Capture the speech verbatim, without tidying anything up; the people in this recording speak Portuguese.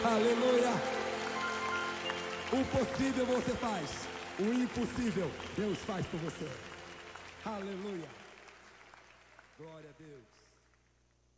Aleluia. O possível você faz, o impossível Deus faz por você. Aleluia. Glória a Deus.